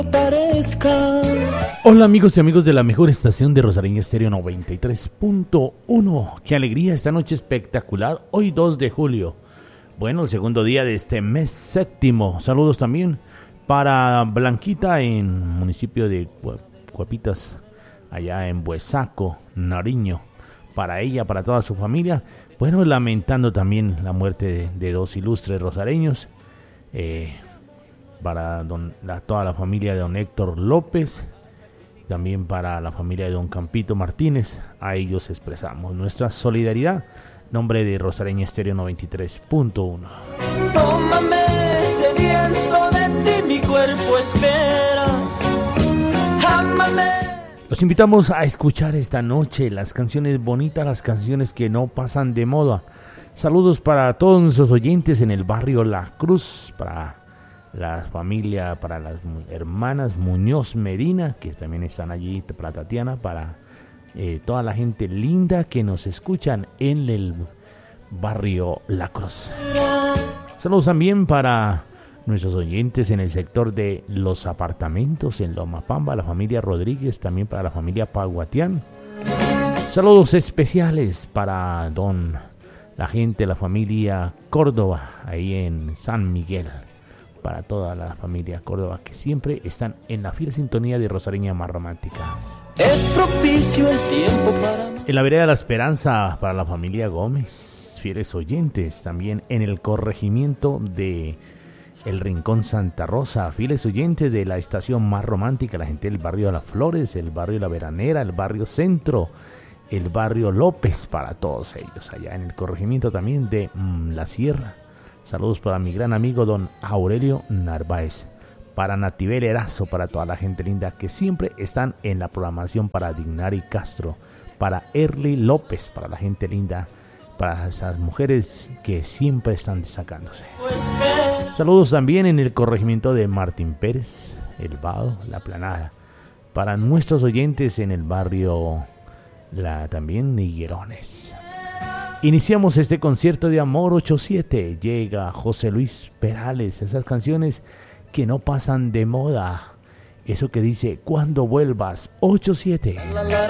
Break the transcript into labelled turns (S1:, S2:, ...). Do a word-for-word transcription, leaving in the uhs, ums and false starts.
S1: parezca.
S2: Hola amigos y amigos de la mejor estación de Rosario Estéreo noventa y tres punto uno. Qué alegría esta noche espectacular, hoy dos de julio. Bueno, el segundo día de este mes séptimo. Saludos también para Blanquita en municipio de Guapitas, allá en Buesaco, Nariño. Para ella, para toda su familia. Bueno, lamentando también la muerte de, de dos ilustres rosareños. Eh, para don, la, toda la familia de don Héctor López. También para la familia de don Campito Martínez. A ellos expresamos nuestra solidaridad. Nombre de Rosareña Estéreo noventa y tres punto uno.
S1: Tómame sediento de ti, mi cuerpo espera. Ámame.
S2: Los invitamos a escuchar esta noche las canciones bonitas, las canciones que no pasan de moda. Saludos para todos nuestros oyentes en el barrio La Cruz, para la familia, para las hermanas Muñoz Medina, que también están allí, para Tatiana, para eh, toda la gente linda que nos escuchan en el barrio La Cruz. Saludos también para nuestros oyentes en el sector de los apartamentos en Lomapamba, la familia Rodríguez, también para la familia Paguatián. Saludos especiales para don la gente, la familia Córdoba, ahí en San Miguel. Para toda la familia Córdoba que siempre están en la fiel sintonía de Rosareña Más Romántica.
S1: Es propicio el tiempo para...
S2: En la vereda de la Esperanza para la familia Gómez, fieles oyentes. También en el corregimiento de El Rincón Santa Rosa, fieles oyentes de la estación Más Romántica, la gente del barrio de las Flores, el barrio La Veranera, el barrio Centro, el barrio López, para todos ellos. Allá en el corregimiento también de mmm, La Sierra. Saludos para mi gran amigo don Aurelio Narváez, para Nativel Erazo, para toda la gente linda que siempre están en la programación, para Dignari Castro, para Erly López, para la gente linda, para esas mujeres que siempre están destacándose. Saludos también en el corregimiento de Martín Pérez, El Vado, La Planada, para nuestros oyentes en el barrio la también Higuerones. Iniciamos este concierto de amor ocho siete. Llega José Luis Perales. Esas canciones que no pasan de moda. Eso que dice cuando vuelvas ocho siete.